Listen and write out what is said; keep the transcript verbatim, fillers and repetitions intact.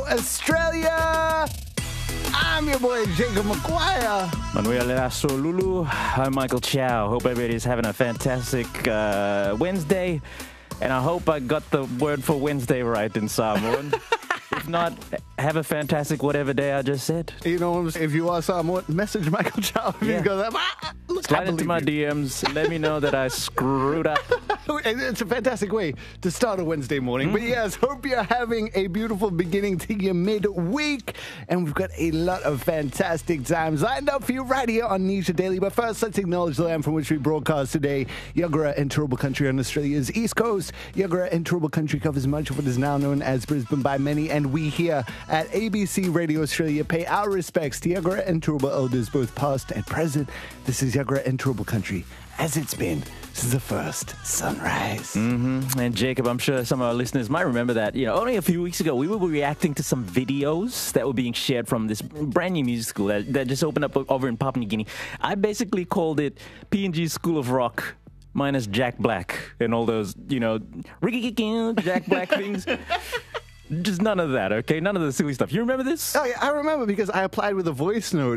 Australia. I'm your boy, Jacob McGuire. Manuel Eraso Lulu. I'm Michael Chow. Hope everybody's having a fantastic uh, Wednesday. And I hope I got the word for Wednesday right in Samoan. If not, have a fantastic whatever day I just said. You know, if you are Samoan, message Michael Chow. Yeah. You go, ah, look, Slide into my D Ms. Let me know that I screwed up. It's a fantastic way to start a Wednesday morning. Mm. But yes, hope you're having a beautiful beginning to your midweek. And we've got a lot of fantastic times lined up for you right here on Nisha Daily. But first, let's acknowledge the land from which we broadcast today. Yagara and Turrbal Country on Australia's East Coast. Yagara and Turrbal Country covers much of what is now known as Brisbane by many. And we here at A B C Radio Australia pay our respects to Yagara and Turrbal elders, both past and present. This is Yagara and Turrbal Country, as it's been since the first sunrise. Mm-hmm. And Jacob, I'm sure some of our listeners might remember that, you know, only a few weeks ago, we were reacting to some videos that were being shared from this brand new music school that, that just opened up over in Papua New Guinea. I basically called it P N G School of Rock minus Jack Black and all those, you know, Jack Black things. Just none of that, okay? None of the silly stuff. You remember this? Oh, yeah, I remember because I applied with a voice note